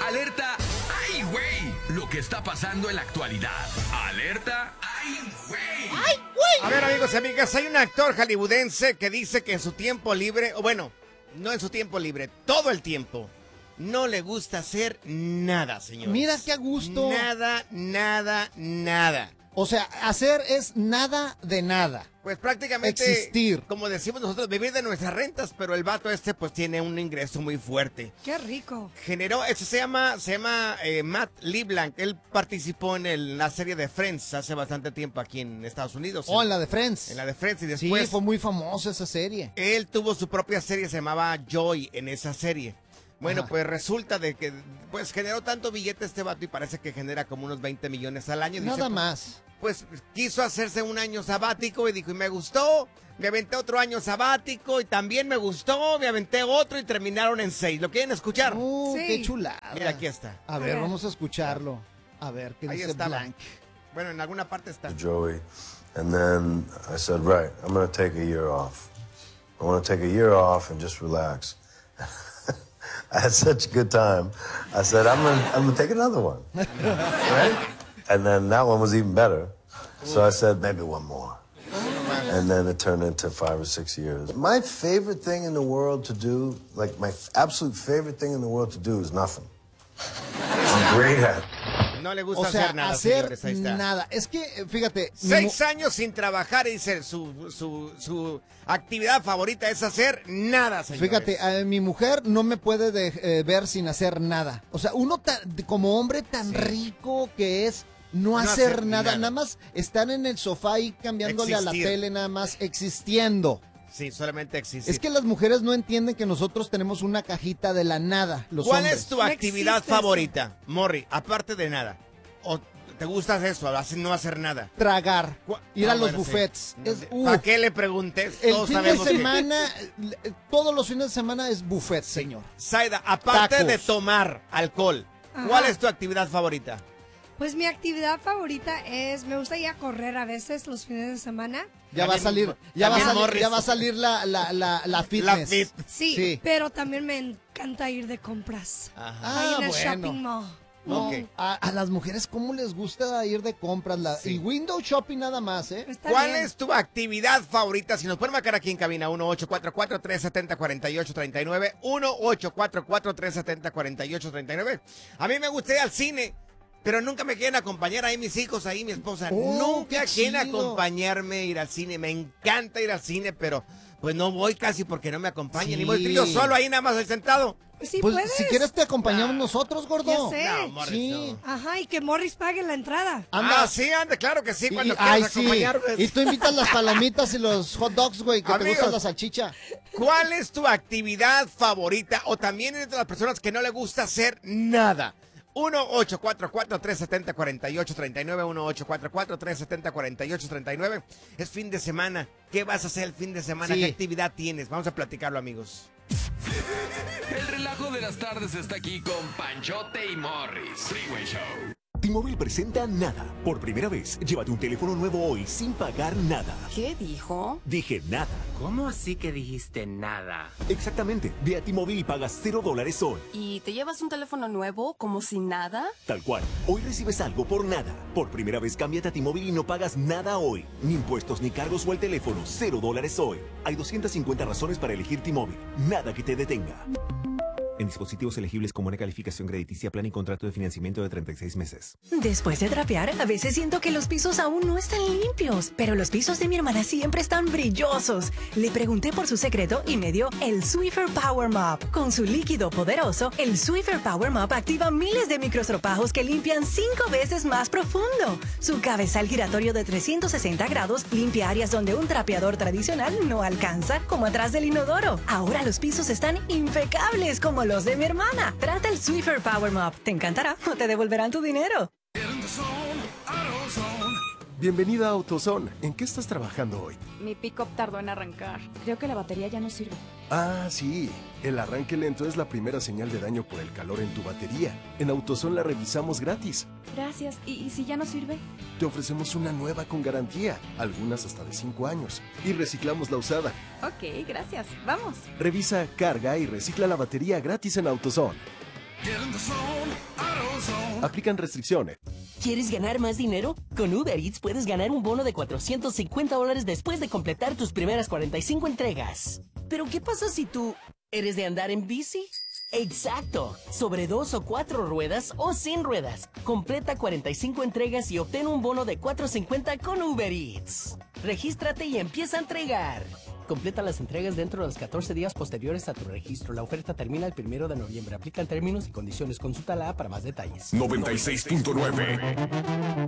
Alerta, ¡ay, güey! Lo que está pasando en la actualidad. Alerta, ¡ay, güey! ¡Ay, güey! A ver, amigos y amigas, hay un actor hollywoodense que dice que en su tiempo libre, o bueno, no en su tiempo libre, todo el tiempo, no le gusta hacer nada, señores. Mira qué a gusto. Nada, nada, nada. O sea, hacer es nada de nada. Pues prácticamente, existir. Como decimos nosotros, vivir de nuestras rentas, pero el vato pues tiene un ingreso muy fuerte. ¡Qué rico! Generó, eso se llama Matt LeBlanc. Él participó en la serie de Friends hace bastante tiempo aquí en Estados Unidos. Oh, en la de Friends. En la de Friends y después. Sí, fue muy famosa esa serie. Él tuvo su propia serie, se llamaba Joy en esa serie. Bueno, pues resulta de que pues generó tanto billete este vato y parece que genera como unos 20 millones al año. Nada más. Pues quiso hacerse un año sabático y dijo, y me gustó, me aventé otro año sabático y también me gustó, me aventé otro y terminaron en 6. ¿Lo quieren escuchar? Sí. Qué chulada. Mira, aquí está. A ver, vamos a escucharlo. A ver, ¿qué Ahí dice estaba. Blank? Bueno, en alguna parte está. Joey. And then I said, right, I'm going to take a year off. I want to take a year off and just relax. I had such a good time. I said, I'm gonna take another one. Right? And then that one was even better. So I said, maybe one more. And then it turned into 5 or 6 years. My favorite thing in the world to do, like my absolute favorite thing in the world to do is nothing. I'm great at it. No le gusta O sea, hacer nada, hacer señores, ahí está. nada. Es que, fíjate. 6 años sin trabajar y dice su actividad favorita es hacer nada, señores. Fíjate, mi mujer no me puede ver sin hacer nada. O sea, uno como hombre tan rico que es no hacer nada. Nada más estar en el sofá y cambiándole a la tele, nada más existiendo. Sí, solamente existe. Es que las mujeres no entienden que nosotros tenemos una cajita de la nada, los ¿Cuál hombres. es tu actividad favorita, Morri, aparte de nada? ¿O te gusta eso, no hacer nada? Tragar, ir a los bueno, buffets. Sí. ¿Para qué le preguntes? El Todos fin de sabemos semana, todos los fines de semana es buffet, señor. Zaida, aparte Tacos. de tomar alcohol, ¿cuál es tu actividad favorita? Pues mi actividad favorita me gusta ir a correr a veces los fines de semana. Ya va a salir, ya va a salir la fitness. La fit. Sí, pero también me encanta ir de compras. Ahí en el shopping mall. Okay. A las mujeres, ¿cómo les gusta ir de compras? Y window shopping nada más, ¿eh? ¿Cuál es tu actividad favorita? Si nos pueden marcar aquí en cabina, 1-844-370-4839, 1-844-370-4839. A mí me gusta ir al cine, pero nunca me quieren acompañar ahí mis hijos, ahí mi esposa. Nunca quieren acompañarme a ir al cine. Me encanta ir al cine, pero pues no voy casi porque no me acompañan. Sí. Y voy yo solo ahí nada más ahí sentado. Pues sí, Pues puedes. si quieres te acompañamos nosotros, gordo. Ya sé. No, Morris, Sí. no. Ajá, y que Morris pague la entrada. Anda. Sí, anda, claro que sí, cuando Ay, quieras sí. acompañarme. Y tú invitas las palomitas y los hot dogs, güey, que Amigos, te gusta la salchicha. ¿Cuál es tu actividad favorita? O también eres de las personas que no le gusta hacer nada. 1-844-370-4839, 1-844-370-4839. Es fin de semana. ¿Qué vas a hacer el fin de semana? Sí. ¿Qué actividad tienes? Vamos a platicarlo, amigos. El relajo de las tardes está aquí con Panchote y Morris. Freeway Show. T-Mobile presenta Nada. Por primera vez, llévate un teléfono nuevo hoy sin pagar nada. ¿Qué dijo? Dije nada. ¿Cómo así que dijiste nada? Exactamente. Ve a T-Mobile y pagas $0 hoy. ¿Y te llevas un teléfono nuevo como si nada? Tal cual. Hoy recibes algo por nada. Por primera vez, cámbiate a T-Mobile y no pagas nada hoy. Ni impuestos ni cargos o el teléfono. $0 hoy. Hay 250 razones para elegir T-Mobile. Nada que te detenga. En dispositivos elegibles con buena calificación crediticia, plan y contrato de financiamiento de 36 meses. Después de trapear, a veces siento que los pisos aún no están limpios, pero los pisos de mi hermana siempre están brillosos. Le pregunté por su secreto y me dio el Swiffer Power Mop. Con su líquido poderoso, el Swiffer Power Mop activa miles de microstropajos que limpian 5 veces más profundo. Su cabezal giratorio de 360 grados limpia áreas donde un trapeador tradicional no alcanza, como atrás del inodoro. Ahora los pisos están impecables como los de mi hermana. Trata el Swiffer Power Mop. Te encantará o te devolverán tu dinero. Bienvenida a AutoZone. ¿En qué estás trabajando hoy? Mi pick-up tardó en arrancar. Creo que la batería ya no sirve. Ah, sí. El arranque lento es la primera señal de daño por el calor en tu batería. En AutoZone la revisamos gratis. Gracias. ¿Y si ya no sirve? Te ofrecemos una nueva con garantía, algunas hasta de 5 años. Y reciclamos la usada. Ok, gracias. Vamos. Revisa, carga y recicla la batería gratis en AutoZone. Aplican restricciones. ¿Quieres ganar más dinero? Con Uber Eats puedes ganar un bono de $450 después de completar tus primeras 45 entregas. ¿Pero qué pasa si tú eres de andar en bici? ¡Exacto! Sobre 2 o 4 ruedas o sin ruedas. Completa 45 entregas y obtén un bono de $450 con Uber Eats. Regístrate y empieza a entregar. Completa las entregas dentro de los 14 días posteriores a tu registro. La oferta termina el 1 de noviembre. Aplican términos y condiciones. Consulta la app para más detalles. 96.9